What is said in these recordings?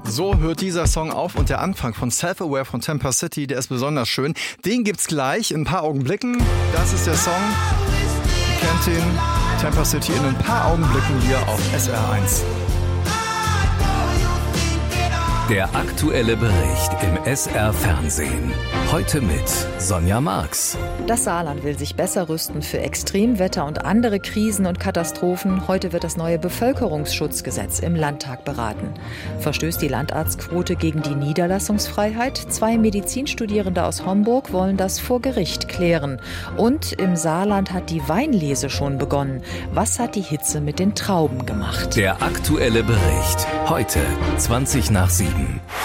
So hört dieser Song auf und der Anfang von Self-Aware von Temper City, der ist besonders schön. Den gibt's gleich in ein paar Augenblicken. Das ist der Song. Ihr kennt den. Temper City in ein paar Augenblicken hier auf SR1. Der aktuelle Bericht im SR-Fernsehen. Heute mit Sonja Marx. Das Saarland will sich besser rüsten für Extremwetter und andere Krisen und Katastrophen. Heute wird das neue Bevölkerungsschutzgesetz im Landtag beraten. Verstößt die Landarztquote gegen die Niederlassungsfreiheit? 2 Medizinstudierende aus Homburg wollen das vor Gericht klären. Und im Saarland hat die Weinlese schon begonnen. Was hat die Hitze mit den Trauben gemacht? Der aktuelle Bericht. Heute 7:20.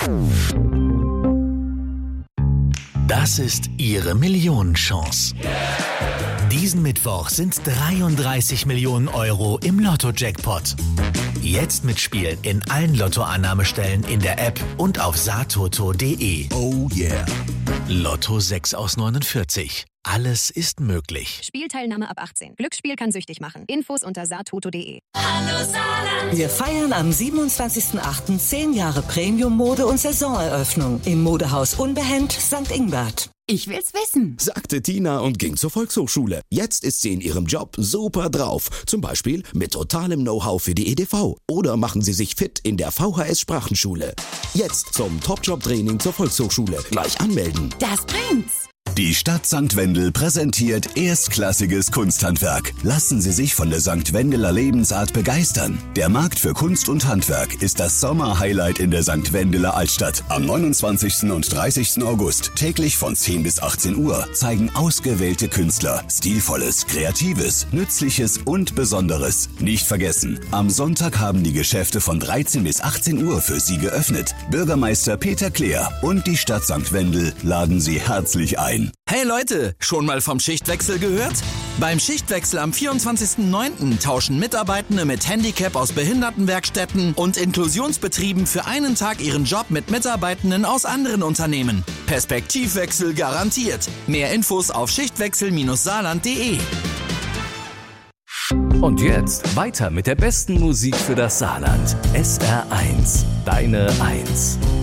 Das ist Ihre Millionenchance. Diesen Mittwoch sind 33 Millionen Euro im Lotto-Jackpot. Jetzt mitspielen in allen Lottoannahmestellen in der App und auf saartoto.de. Oh yeah. Lotto 6 aus 49. Alles ist möglich. Spielteilnahme ab 18. Glücksspiel kann süchtig machen. Infos unter saartoto.de. Hallo Saarland! Wir feiern am 27.08. 10 Jahre Premium-Mode und Saisoneröffnung im Modehaus Unbehend St. Ingbert. Ich will's wissen, sagte Tina und ging zur Volkshochschule. Jetzt ist sie in ihrem Job super drauf. Zum Beispiel mit totalem Know-how für die EDV. Oder machen Sie sich fit in der VHS Sprachenschule. Jetzt zum Top-Job-Training zur Volkshochschule. Gleich anmelden. das bringt's. Die Stadt St. Wendel präsentiert erstklassiges Kunsthandwerk. Lassen Sie sich von der St. Wendeler Lebensart begeistern. Der Markt für Kunst und Handwerk ist das Sommer-Highlight in der St. Wendeler Altstadt. Am 29. und 30. August, täglich von 10 bis 18 Uhr, zeigen ausgewählte Künstler stilvolles, kreatives, nützliches und Besonderes. Nicht vergessen, am Sonntag haben die Geschäfte von 13 bis 18 Uhr für Sie geöffnet. Bürgermeister Peter Kleer und die Stadt St. Wendel laden Sie herzlich ein. Hey Leute, schon mal vom Schichtwechsel gehört? Beim Schichtwechsel am 24.09. tauschen Mitarbeitende mit Handicap aus Behindertenwerkstätten und Inklusionsbetrieben für einen Tag ihren Job mit Mitarbeitenden aus anderen Unternehmen. Perspektivwechsel garantiert. Mehr Infos auf schichtwechsel-saarland.de. Und jetzt weiter mit der besten Musik für das Saarland. SR1, deine 1.